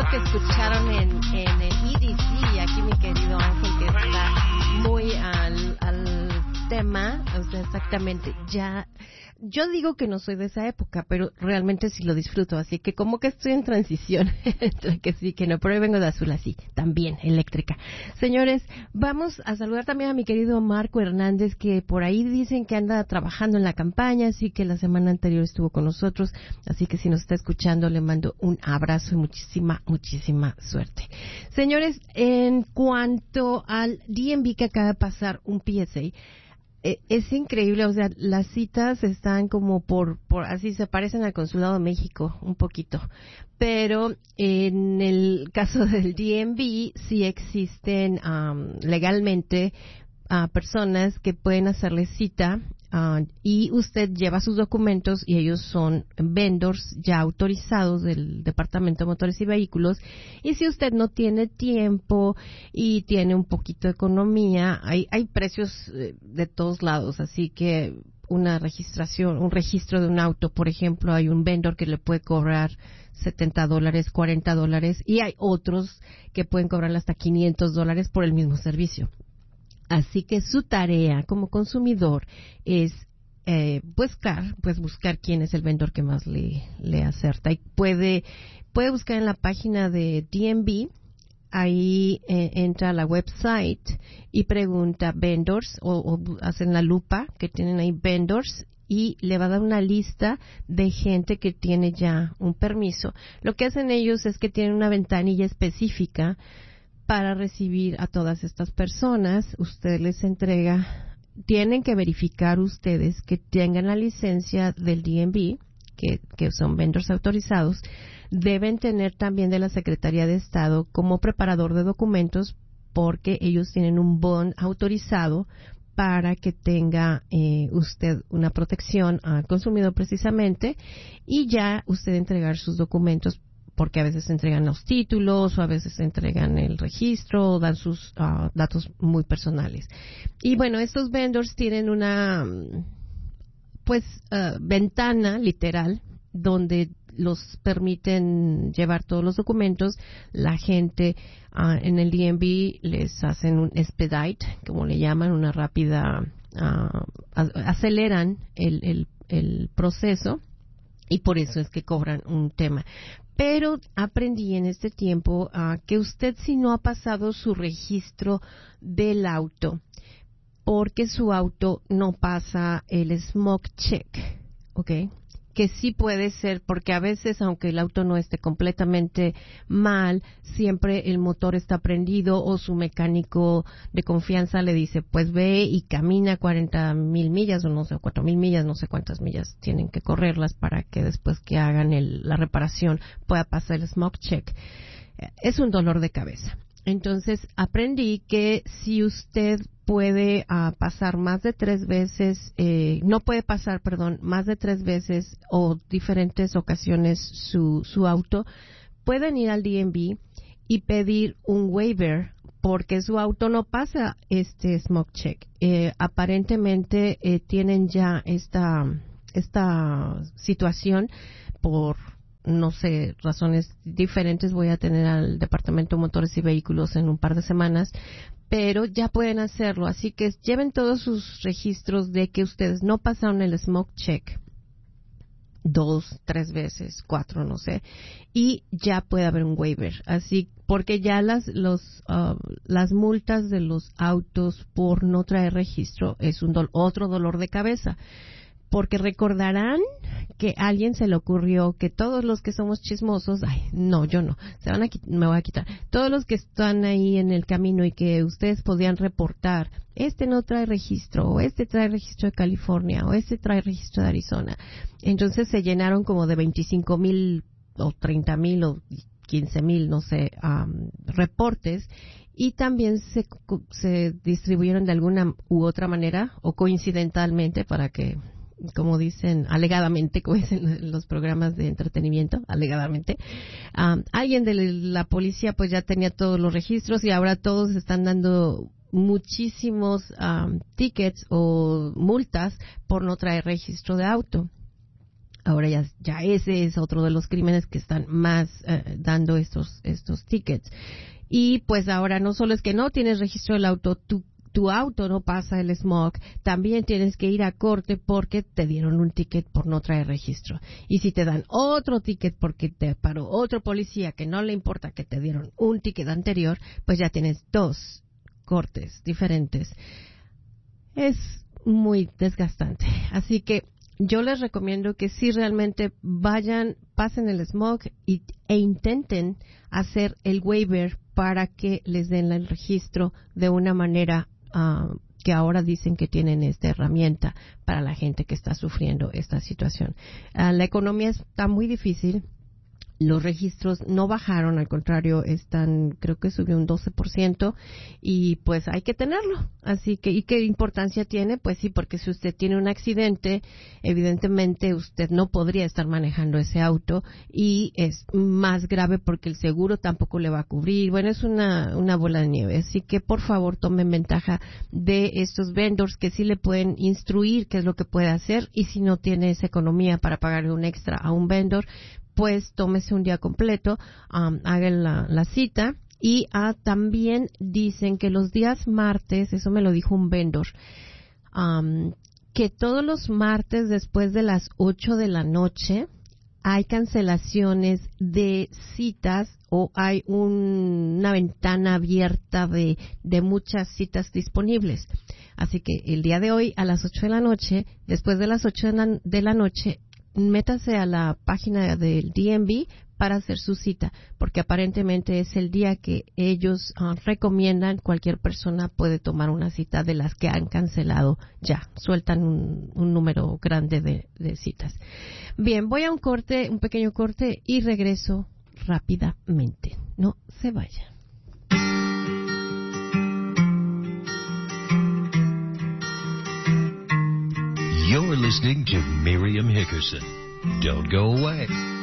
que escucharon en EDC, aquí mi querido Ángel, que está muy al tema, o sea, exactamente, ya... Yo digo que no soy de esa época, pero realmente sí lo disfruto, así que como que estoy en transición, entre que sí, que no, pero yo vengo de azul así, también, eléctrica. Señores, vamos a saludar también a mi querido Marco Hernández, que por ahí dicen que anda trabajando en la campaña, así que la semana anterior estuvo con nosotros, así que si nos está escuchando le mando un abrazo y muchísima suerte. Señores, en cuanto al DMV que acaba de pasar un PSA, es increíble, o sea, las citas están como por así se parecen al Consulado de México un poquito, pero en el caso del DMV sí existen legalmente personas que pueden hacerle cita y usted lleva sus documentos y ellos son vendors ya autorizados del Departamento de Motores y Vehículos, y si usted no tiene tiempo y tiene un poquito de economía, hay precios de todos lados, así que una registración, un registro de un auto, por ejemplo, hay un vendor que le puede cobrar $70, $40, y hay otros que pueden cobrarle hasta $500 por el mismo servicio. Así que su tarea como consumidor es buscar quién es el vendor que más le acerta. Y puede buscar en la página de DMV, ahí entra a la website y pregunta vendors o hacen la lupa que tienen ahí vendors y le va a dar una lista de gente que tiene ya un permiso. Lo que hacen ellos es que tienen una ventanilla específica para recibir a todas estas personas. Usted les entrega, tienen que verificar ustedes que tengan la licencia del DMV, que son vendors autorizados, deben tener también de la Secretaría de Estado como preparador de documentos, porque ellos tienen un bond autorizado para que tenga usted una protección al consumidor precisamente, y ya usted entregar sus documentos, porque a veces entregan los títulos o a veces entregan el registro o dan sus datos muy personales. Y bueno, estos vendors tienen una ventana literal donde los permiten llevar todos los documentos. La gente en el DMV les hacen un expedite, como le llaman, una rápida, aceleran el proceso, y por eso es que cobran un tema. Pero aprendí en este tiempo que usted, si no ha pasado su registro del auto, porque su auto no pasa el smoke check, ¿ok? Que sí puede ser, porque a veces, aunque el auto no esté completamente mal, siempre el motor está prendido, o su mecánico de confianza le dice, pues ve y camina 40,000 millas, o no sé, 4,000 millas, no sé cuántas millas tienen que correrlas para que después que hagan la reparación pueda pasar el smoke check. Es un dolor de cabeza. Entonces aprendí que si usted puede pasar más de 3 veces, no puede pasar, más de 3 veces o diferentes ocasiones su auto, pueden ir al DMV y pedir un waiver, porque su auto no pasa este smoke check. Aparentemente tienen ya esta situación por, no sé, razones diferentes. Voy a tener al Departamento de Motores y Vehículos en un par de semanas, pero ya pueden hacerlo. Así que lleven todos sus registros de que ustedes no pasaron el smoke check 2, 3 veces, 4, no sé, y ya puede haber un waiver. Así, porque ya las multas de los autos por no traer registro es otro dolor de cabeza. Porque recordarán que a alguien se le ocurrió que todos los que somos chismosos, yo no, me voy a quitar, todos los que están ahí en el camino y que ustedes podían reportar, este no trae registro, o este trae registro de California, o este trae registro de Arizona. Entonces se llenaron como de 25,000 o 30,000 o 15,000, no sé, reportes, y también se distribuyeron de alguna u otra manera o coincidentalmente, para que, como dicen, alegadamente, como dicen los programas de entretenimiento, alegadamente, alguien de la policía pues ya tenía todos los registros, y ahora todos están dando muchísimos tickets o multas por no traer registro de auto. Ahora ya ese es otro de los crímenes que están más dando estos tickets. Y pues ahora no solo es que no tienes registro del auto, tu auto no pasa el smog, también tienes que ir a corte porque te dieron un ticket por no traer registro. Y si te dan otro ticket porque te paró otro policía que no le importa que te dieron un ticket anterior, pues ya tienes 2 cortes diferentes. Es muy desgastante. Así que yo les recomiendo que si realmente vayan, pasen el smog e intenten hacer el waiver para que les den el registro de una manera que ahora dicen que tienen esta herramienta para la gente que está sufriendo esta situación. La economía está muy difícil. Los registros no bajaron, al contrario, creo que subió un 12% y pues hay que tenerlo. Así que, ¿y qué importancia tiene? Pues sí, porque si usted tiene un accidente, evidentemente usted no podría estar manejando ese auto y es más grave porque el seguro tampoco le va a cubrir. Bueno, es una bola de nieve. Así que por favor tomen ventaja de estos vendors que sí le pueden instruir qué es lo que puede hacer y si no tiene esa economía para pagarle un extra a un vendor, pues tómese un día completo, hagan la cita y también dicen que los días martes, eso me lo dijo un vendor, que todos los martes después de las 8 de la noche hay cancelaciones de citas o hay una ventana abierta de muchas citas disponibles. Así que el día de hoy a las 8 de la noche, después de las 8 de la noche, métase a la página del DMV para hacer su cita, porque aparentemente es el día que ellos recomiendan. Cualquier persona puede tomar una cita de las que han cancelado ya. Sueltan un número grande de citas. Bien, voy a un pequeño corte y regreso rápidamente. No se vayan. You're listening to Miriam Hickerson. Don't go away.